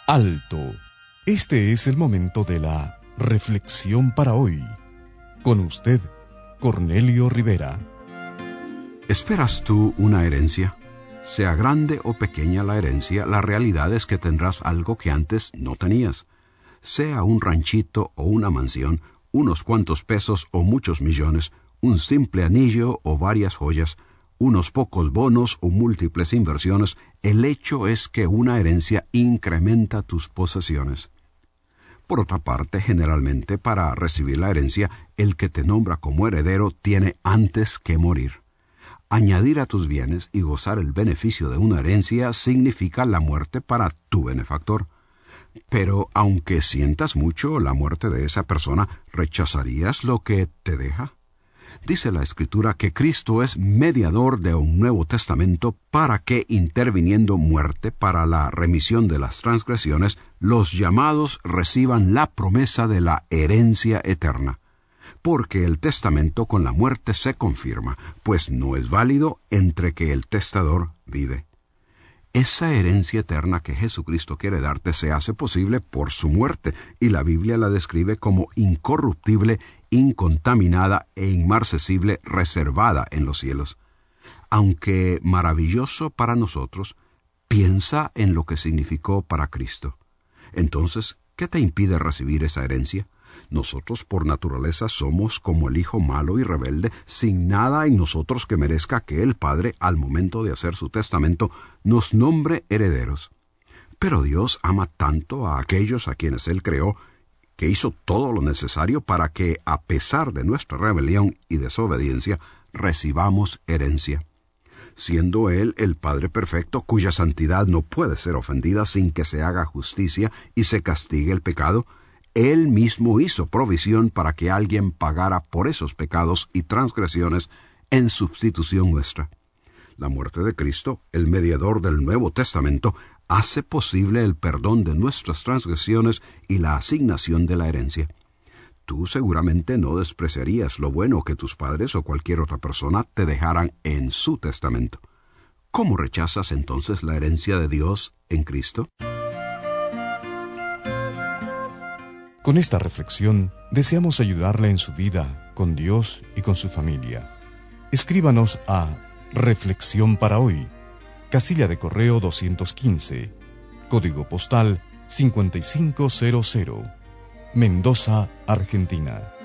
Alto. Este es el momento de la reflexión para hoy. Con usted, Cornelio Rivera. ¿Esperas tú una herencia? Sea grande o pequeña la herencia, la realidad es que tendrás algo que antes no tenías. Sea un ranchito o una mansión, unos cuantos pesos o muchos millones, un simple anillo o varias joyas, unos pocos bonos o múltiples inversiones, el hecho es que una herencia incrementa tus posesiones. Por otra parte, generalmente para recibir la herencia, el que te nombra como heredero tiene antes que morir. Añadir a tus bienes y gozar el beneficio de una herencia significa la muerte para tu benefactor. Pero aunque sientas mucho la muerte de esa persona, ¿rechazarías lo que te deja? Dice la Escritura que Cristo es mediador de un Nuevo Testamento para que, interviniendo muerte para la remisión de las transgresiones, los llamados reciban la promesa de la herencia eterna. Porque el testamento con la muerte se confirma, pues no es válido entre que el testador vive. Esa herencia eterna que Jesucristo quiere darte se hace posible por su muerte, y la Biblia la describe como incorruptible, incontaminada e inmarcesible, reservada en los cielos. Aunque maravilloso para nosotros, piensa en lo que significó para Cristo. Entonces, ¿qué te impide recibir esa herencia? Nosotros por naturaleza somos como el hijo malo y rebelde, sin nada en nosotros que merezca que el Padre, al momento de hacer su testamento, nos nombre herederos. Pero Dios ama tanto a aquellos a quienes Él creó, que hizo todo lo necesario para que, a pesar de nuestra rebelión y desobediencia, recibamos herencia. Siendo Él el Padre perfecto, cuya santidad no puede ser ofendida sin que se haga justicia y se castigue el pecado, Él mismo hizo provisión para que alguien pagara por esos pecados y transgresiones en sustitución nuestra. La muerte de Cristo, el mediador del Nuevo Testamento, hace posible el perdón de nuestras transgresiones y la asignación de la herencia. Tú seguramente no despreciarías lo bueno que tus padres o cualquier otra persona te dejaran en su testamento. ¿Cómo rechazas entonces la herencia de Dios en Cristo? Con esta reflexión, deseamos ayudarle en su vida, con Dios y con su familia. Escríbanos a Reflexión para Hoy, casilla de correo 215, código postal 5500, Mendoza, Argentina.